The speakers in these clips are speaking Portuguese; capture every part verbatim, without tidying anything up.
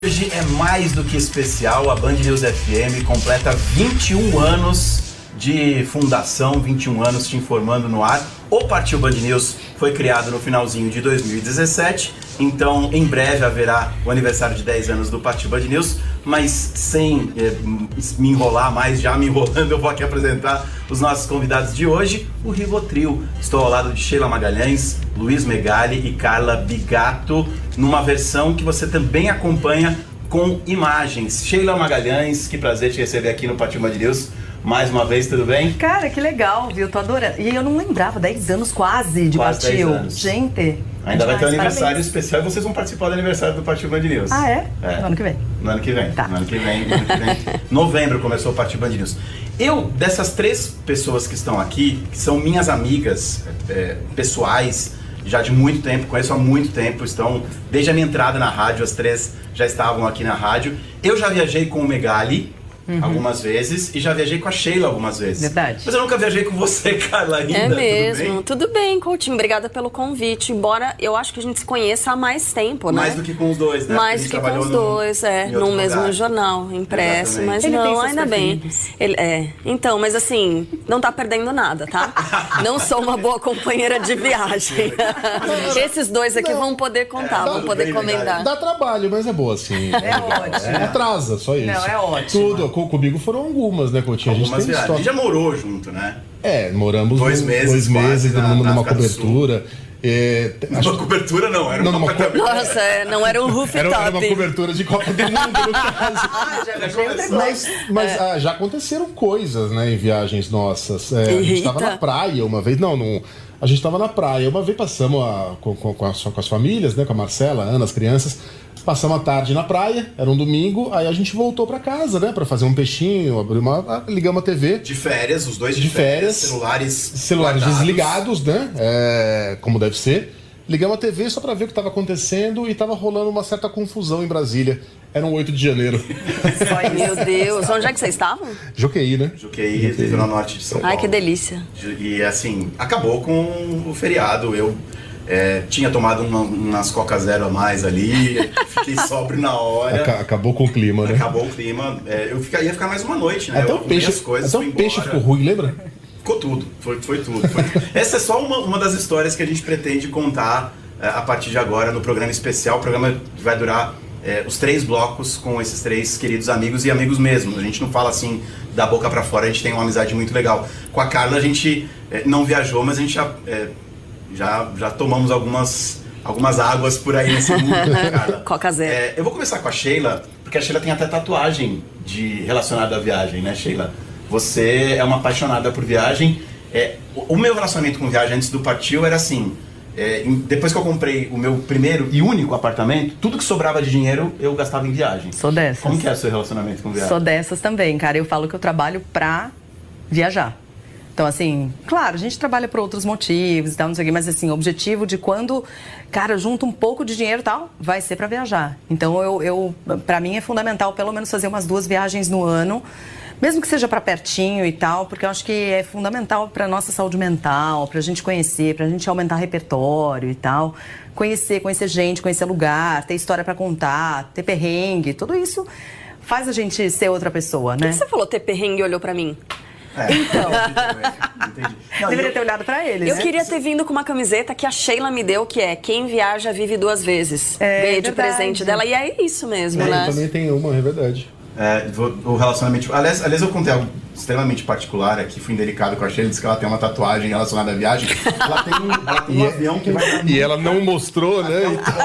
Hoje é mais do que especial, a Band News F M completa vinte e um anos de fundação, vinte e um anos te informando no ar. O Partiu Band News foi criado no finalzinho de dois mil e dezessete, então em breve haverá o aniversário de dez anos do Partiu Band News, mas sem eh, me enrolar mais, já me enrolando, eu vou aqui apresentar os nossos convidados de hoje, o Rivotril. Estou ao lado de Sheila Magalhães, Luiz Megali e Carla Bigato, numa versão que você também acompanha com imagens. Sheila Magalhães, que prazer te receber aqui no Partiu Band News. Mais uma vez, tudo bem? Cara, que legal, viu? Tô adorando. E eu não lembrava, dez anos quase de quase Partiu. dez anos. Gente. Ainda vai ter um aniversário parabéns. especial e vocês vão participar do aniversário do Partiu Band News. Ah, é? É. No ano que vem. No ano que vem. Tá. No ano que vem, no ano que vem. Novembro começou o Partiu Band News. Eu, dessas três pessoas que estão aqui, que são minhas amigas é, pessoais, já de muito tempo, conheço há muito tempo, estão desde a minha entrada na rádio, as três já estavam aqui na rádio. Eu já viajei com o Megali, uhum, algumas vezes, e já viajei com a Sheila algumas vezes. Verdade. Mas eu nunca viajei com você, Carla, ainda. É mesmo. Tudo bem, tudo bem Coutinho. Obrigada pelo convite. Embora eu acho que a gente se conheça há mais tempo, né? Mais do que com os dois, né? Mais do que com os dois, é. No mesmo jornal, impresso. Exatamente. Mas Ele tem não, seus ainda bem. preferidos. Ele, é. Então, mas assim, não tá perdendo nada, tá? Não sou uma boa companheira de viagem. Esses dois aqui Não. vão poder contar, É, vão tudo poder bem, comentar. Dá trabalho, mas é boa, assim. É ótimo. É, atrasa, só isso. Não, é ótimo. Tudo. Com- Comigo foram algumas, né, Coutinho? Algumas a gente tem viagens. A gente história. já morou junto, né? É, moramos Dois um- meses dois quase meses na- numa, na numa África do cobertura. É, te- acho Uma cobertura não, era Não, uma numa co- cobertura. Nossa, é, não era um rooftop. era, era uma cobertura de Copa do Mundo, no caso. Ah, já Já viajei outra começou. coisa. Mas, mas ah, já aconteceram coisas, né, em viagens nossas. É, a gente estava Eita. na praia uma vez. Não, não. A gente estava na praia. Uma vez passamos a- com, com, com, as, com as famílias, né, com a Marcela, a Ana, as crianças. Passamos a tarde na praia, era um domingo. Aí a gente voltou para casa, né, para fazer um peixinho, abrir uma, ligamos a T V. De férias, os dois de, De férias. celulares Celulares guardados. desligados, né? É, como deve ser. Ligamos a T V só pra ver o que estava acontecendo e tava rolando uma certa confusão em Brasília. Era um oito de janeiro. Só isso. Meu Deus, onde é que vocês estavam? Joqueí, né? Juqueí, Zona Norte de São Paulo. Ai, que delícia. E assim, acabou com o feriado. Eu é, tinha tomado uma, umas Coca Zero a mais ali, fiquei sóbrio na hora. Aca- Acabou com o clima, né? Acabou o clima. É, eu fica- ia ficar mais uma noite, né? Até eu o arrumei peixe, as coisas, até fui o peixe embora. ficou ruim, lembra? Ficou tudo, foi, foi tudo. Foi... Essa é só uma, uma das histórias que a gente pretende contar é, a partir de agora no programa especial. O programa vai durar é, os três blocos com esses três queridos amigos e amigos mesmo. A gente não fala assim da boca pra fora, a gente tem uma amizade muito legal. Com a Carla a gente é, não viajou, mas a gente já, é, já, já tomamos algumas, algumas águas por aí nesse mundo, né, Carla? Coca Zero. É, eu vou começar com a Sheila, porque a Sheila tem até tatuagem de, relacionada à viagem, né, Sheila? Você é uma apaixonada por viagem. É, o, o meu relacionamento com viagem antes do Partiu era assim, é, em- depois que eu comprei o meu primeiro e único apartamento, tudo que sobrava de dinheiro eu gastava em viagem. Sou dessas. Como que é o seu relacionamento com viagem? Sou dessas também, cara. Eu falo que eu trabalho pra viajar. Então, assim, claro, a gente trabalha por outros motivos e tal, não sei o quê, mas assim, o objetivo de quando, cara, junta um pouco de dinheiro e tal, vai ser pra viajar. Então, eu, eu, pra mim é fundamental pelo menos fazer umas duas viagens no ano, mesmo que seja pra pertinho e tal, porque eu acho que é fundamental pra nossa saúde mental, pra gente conhecer, pra gente aumentar repertório e tal. Conhecer, conhecer gente, conhecer lugar, ter história pra contar, ter perrengue, tudo isso faz a gente ser outra pessoa, Por né? que você falou ter perrengue e olhou pra mim? É, Então. entendi. Não, Deveria eu- ter olhado pra eles, Eu né? queria ter vindo com uma camiseta que a Sheila me deu, que é quem viaja vive duas vezes. É, Ganhei de verdade. presente dela e é isso mesmo, É, né? eu também tenho uma, é verdade. É, vou- o relacionamento. Aliás, aliás, eu contei algo extremamente particular aqui, fui indelicado com a Sheila, disse que ela tem uma tatuagem relacionada à viagem. Ela tem um, ela tem um avião que vai dar E ela não mostrou, né?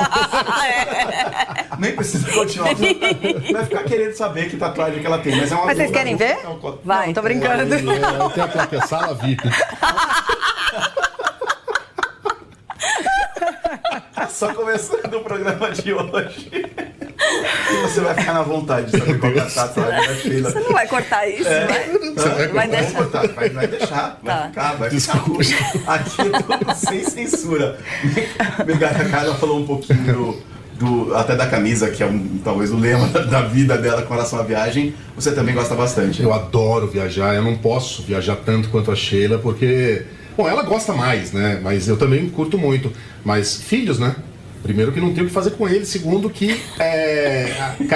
Nem precisa continuar. Vai ficar querendo saber que tatuagem que ela tem. Mas, é uma Mas vocês querem ver? Vai, tô brincando. É, tem aquela que é sala V I P. Só começando o programa de hoje. E você vai ficar na vontade de saber qual é a tatuagem da Sheila. Você não vai cortar isso, É. vai? Vai, Vai deixar. deixar. Vai, vai, vai deixar, vai Tá. ficar, vai Desculpa. ficar. Aqui é tudo sem censura. Obrigado, a Carla falou um pouquinho do, do- até da camisa, que é um, talvez o lema da vida dela com relação à viagem. Você também gosta bastante. Eu adoro viajar, eu não posso viajar tanto quanto a Sheila, porque... Bom, ela gosta mais, né? Mas eu também curto muito. Mas filhos, né? Primeiro que não tem o que fazer com ele. Segundo que é,